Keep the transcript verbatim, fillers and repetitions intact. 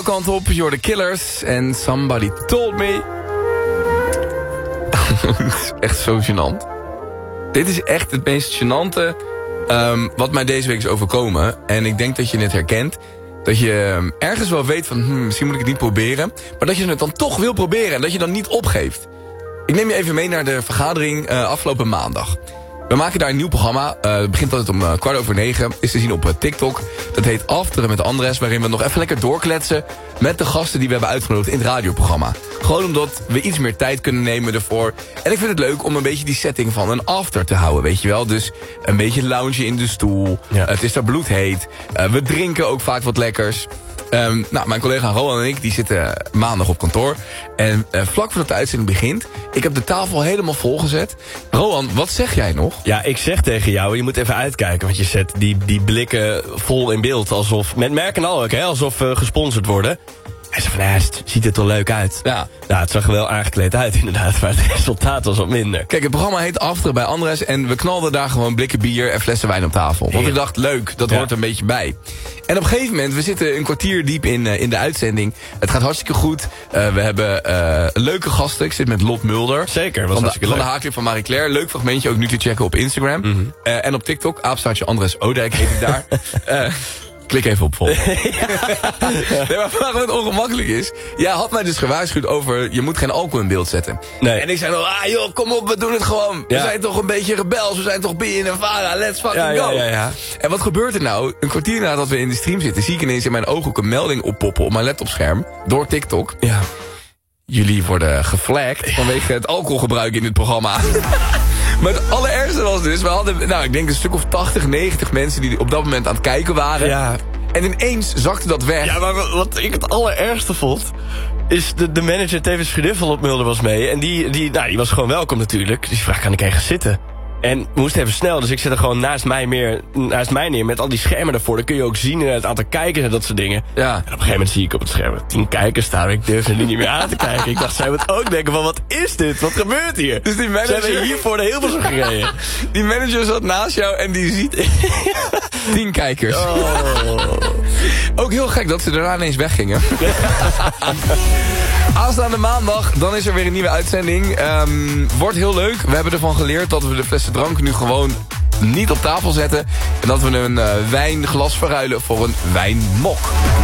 Kant op, you're the Killers en Somebody Told Me. Het is echt zo gênant. Dit is echt het meest gênante um, wat mij deze week is overkomen. En ik denk dat je het herkent. Dat je um, ergens wel weet van, hmm, misschien moet ik het niet proberen. Maar dat je het dan toch wil proberen en dat je dan niet opgeeft. Ik neem je even mee naar de vergadering uh, afgelopen maandag. We maken daar een nieuw programma. Uh, het begint altijd om uh, kwart over negen. Is te zien op uh, TikTok. Dat heet Afteren met Andres. Waarin we nog even lekker doorkletsen met de gasten die we hebben uitgenodigd in het radioprogramma. Gewoon omdat we iets meer tijd kunnen nemen ervoor. En ik vind het leuk om een beetje die setting van een after te houden, weet je wel. Dus een beetje loungen in de stoel. Ja. Uh, het is daar bloedheet. Uh, we drinken ook vaak wat lekkers. Um, nou, mijn collega Rowan en ik die zitten maandag op kantoor. En uh, vlak voordat de uitzending begint, ik heb de tafel helemaal volgezet. Rowan, wat zeg jij nog? Ja, ik zeg tegen jou, je moet even uitkijken. Want je zet die, die blikken vol in beeld. Alsof, met merken al ook, hè, alsof we uh, gesponsord worden. Hij zei van, ja, het ziet er toch leuk uit. Ja. Nou, het zag er wel aangekleed uit inderdaad, maar het resultaat was wat minder. Kijk, het programma heet Afteren bij Andres en we knalden daar gewoon blikken bier en flessen wijn op tafel. Want ik dacht, leuk, dat ja. hoort er een beetje bij. En op een gegeven moment, we zitten een kwartier diep in, uh, in de uitzending. Het gaat hartstikke goed. Uh, we hebben uh, leuke gasten. Ik zit met Lot Mulder. Zeker, was van hartstikke de, leuk. Van de Haarclub van Marie Claire. Leuk fragmentje, ook nu te checken op Instagram. Mm-hmm. uh, en op TikTok, apenstaartje Andres Odijk heet ik daar. uh, Klik even op volgen. Nee, maar waarom het ongemakkelijk is. Jij had mij dus gewaarschuwd over, je moet geen alcohol in beeld zetten. Nee. En ik zei nog, ah joh, kom op, we doen het gewoon. We ja. zijn toch een beetje rebels, we zijn toch B N N Vara, let's fucking ja, go. Ja, ja, ja. En wat gebeurt er nou? Een kwartier nadat we in de stream zitten, zie ik ineens in mijn ooghoek een melding oppoppen op mijn laptopscherm. Door TikTok. Ja. Jullie worden geflagd vanwege het alcoholgebruik in dit programma. Maar het allerergste was dus, we hadden, nou ik denk een stuk of tachtig, negentig mensen die op dat moment aan het kijken waren. Ja. En ineens zakte dat weg. Ja, maar wat ik het allerergste vond, is de, de manager tevens vriendin van Lot Mulder was mee. En die, die, nou, die was gewoon welkom natuurlijk. Dus die vraagt, kan ik even zitten? En we moesten even snel, dus ik zet er gewoon naast mij, meer, naast mij neer met al die schermen ervoor. Dan kun je ook zien het aantal kijkers en dat soort dingen. Ja. En op een gegeven moment zie ik op het scherm tien kijkers staan. Ik durfde die niet meer aan te kijken. Ik dacht, zij moet ook denken van, wat is dit? Wat gebeurt hier? Dus die manager... Zijn we hier voor de Hilversum gereden? Die manager zat naast jou en die ziet tien kijkers. Oh. Ook heel gek dat ze daarna ineens weggingen. Aanstaande maandag, dan is er weer een nieuwe uitzending. Um, wordt heel leuk. We hebben ervan geleerd dat we de flessen drank nu gewoon niet op tafel zetten. En dat we een uh, wijnglas verruilen voor een wijnmok.